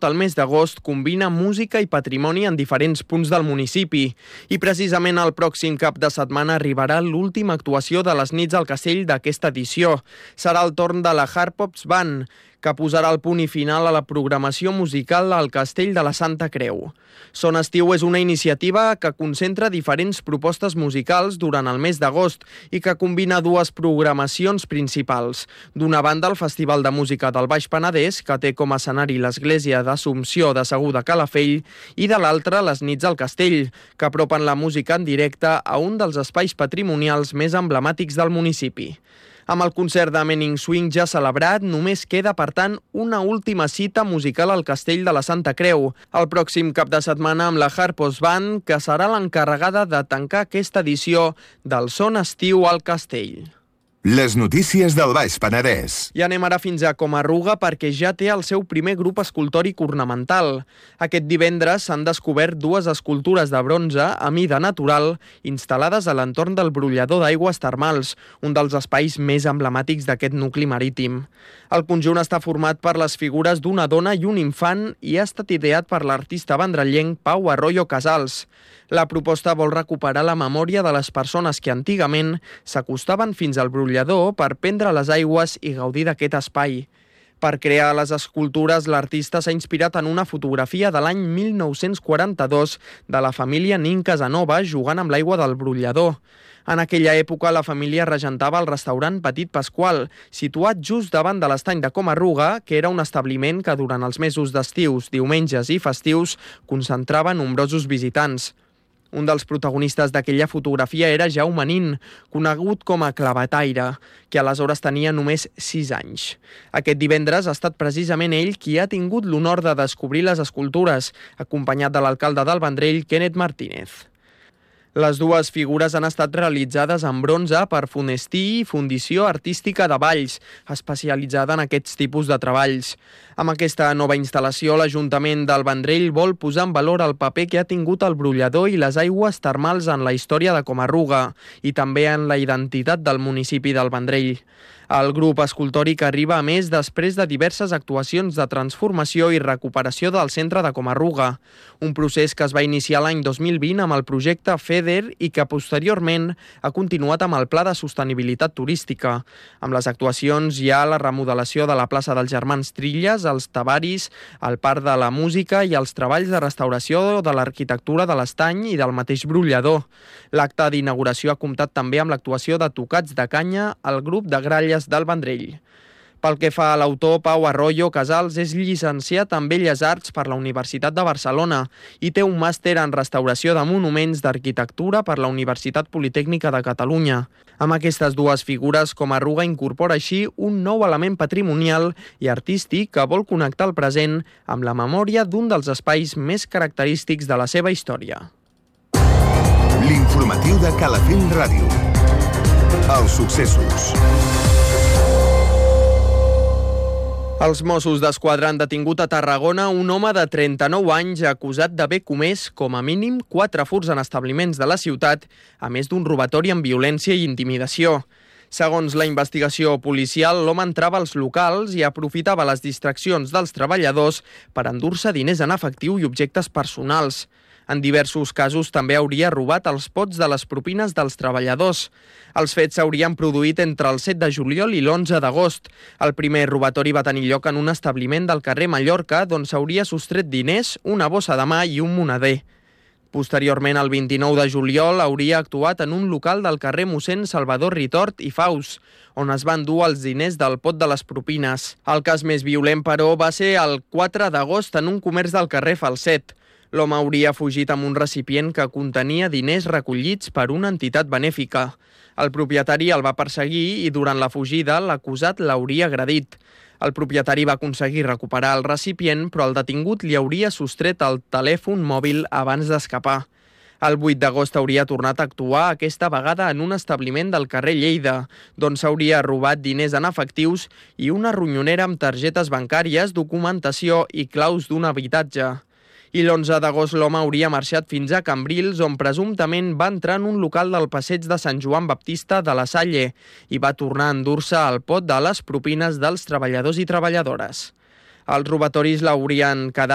tot el mes d'agost combina música i patrimoni en diferents punts del municipi. I precisament el pròxim cap de setmana arribarà l'última actuació de les nits al castell d'aquesta edició. Serà el torn de la Harpops Band, que posarà el punt i final a la programació musical al Castell de la Santa Creu. Son Estiu és una iniciativa que concentra diferents propostes musicals durant el mes d'agost i que combina dues programacions principals. D'una banda, el Festival de Música del Baix Penedès, que té com a escenari l'església d'Assumpció de Segur de Calafell, i de l'altra, les nits al Castell, que apropen la música en directe a un dels espais patrimonials més emblemàtics del municipi. Amb el concert de Meaning Swing ja celebrat, només queda, per tant, una última cita musical al Castell de la Santa Creu, el pròxim cap de setmana amb la Harpops Band, que serà l'encarregada de tancar aquesta edició del Son Estiu al Castell. Les notícies del Baix Penedès. I anem ara fins a Coma-ruga perquè ja té el seu primer grup escultòric ornamental. Aquest divendres s'han descobert dues escultures de bronze a mida natural instal·lades a l'entorn del brollador d'aigües termals, un dels espais més emblemàtics d'aquest nucli marítim. El conjunt està format per les figures d'una dona i un infant i ha estat ideat per l'artista vendrellenc Pau Arroyo Casals. La proposta vol recuperar la memòria de les persones que antigament s'acostaven fins al brollador per prendre les aigües i gaudir d'aquest espai. Per crear les escultures, l'artista s'ha inspirat en una fotografia de l'any 1942 de la família Nin Casanova jugant amb l'aigua del brollador. En aquella època, la família regentava el restaurant Petit Pasqual, situat just davant de l'estany de Coma-ruga, que era un establiment que durant els mesos d'estius, diumenges i festius concentrava nombrosos visitants. Un dels protagonistes d'aquella fotografia era Jaume Nin, conegut com a clavetaire, que aleshores tenia només 6 anys. Aquest divendres ha estat precisament ell qui ha tingut l'honor de descobrir les escultures, acompanyat de l'alcalde del Vendrell, Kenneth Martínez. Les dues figures han estat realitzades en bronze per Funestí, Fundició Artística de Valls, especialitzada en aquests tipus de treballs. Amb aquesta nova instal·lació, l'Ajuntament del Vendrell vol posar en valor el paper que ha tingut el brollador i les aigües termals en la història de Coma-ruga i també en la identitat del municipi del Vendrell. El grup escultòric arriba a més després de diverses actuacions de transformació i recuperació del centre de Coma-ruga, un procés que es va iniciar l'any 2020 amb el projecte FEDER i que posteriorment ha continuat amb el Pla de Sostenibilitat Turística. Amb les actuacions hi ha la remodelació de la plaça dels Germans Trilles, els Tavaris, el Parc de la Música i els treballs de restauració de l'arquitectura de l'estany i del mateix brollador. L'acte d'inauguració ha comptat també amb l'actuació de tocats de canya al grup de gralles del Vendrell. Pel que fa a l'autor, Pau Arroyo Casals és llicenciat en Belles Arts per la Universitat de Barcelona i té un màster en restauració de monuments d'arquitectura per la Universitat Politècnica de Catalunya. Amb aquestes dues figures, Coma-ruga incorpora així un nou element patrimonial i artístic que vol connectar el present amb la memòria d'un dels espais més característics de la seva història. L'informatiu de Calafell Ràdio. Els successos. Els Mossos d'Esquadra han detingut a Tarragona un home de 39 anys acusat d'haver comès, com a mínim, 4 furts en establiments de la ciutat, a més d'un robatori amb violència i intimidació. Segons la investigació policial, l'home entrava als locals i aprofitava les distraccions dels treballadors per endur-se diners en efectiu i objectes personals. En diversos casos també hauria robat els pots de les propines dels treballadors. Els fets s'haurien produït entre el 7 de juliol i l'11 d'agost. El primer robatori va tenir lloc en un establiment del carrer Mallorca, d'on s'hauria sostret diners, una bossa de mà i un moneder. Posteriorment, el 29 de juliol, hauria actuat en un local del carrer Mossèn Salvador Ritort i Faus, on es van dur els diners del pot de les propines. El cas més violent, però, va ser el 4 d'agost en un comerç del carrer Falset. L'home hauria fugit amb un recipient que contenia diners recollits per una entitat benèfica. El propietari el va perseguir i durant la fugida l'acusat l'hauria agredit. El propietari va aconseguir recuperar el recipient, però el detingut li hauria sostret el telèfon mòbil abans d'escapar. El 8 d'agost hauria tornat a actuar, aquesta vegada en un establiment del carrer Lleida, d'on s'hauria robat diners en efectius i una ronyonera amb targetes bancàries, documentació i claus d'un habitatge. I l'11 d'agost l'home hauria marxat fins a Cambrils, on presumptament va entrar en un local del passeig de Sant Joan Baptista de la Salle i va tornar a endur-se el pot de les propines dels treballadors i treballadores. Els robatoris l'haurien quedat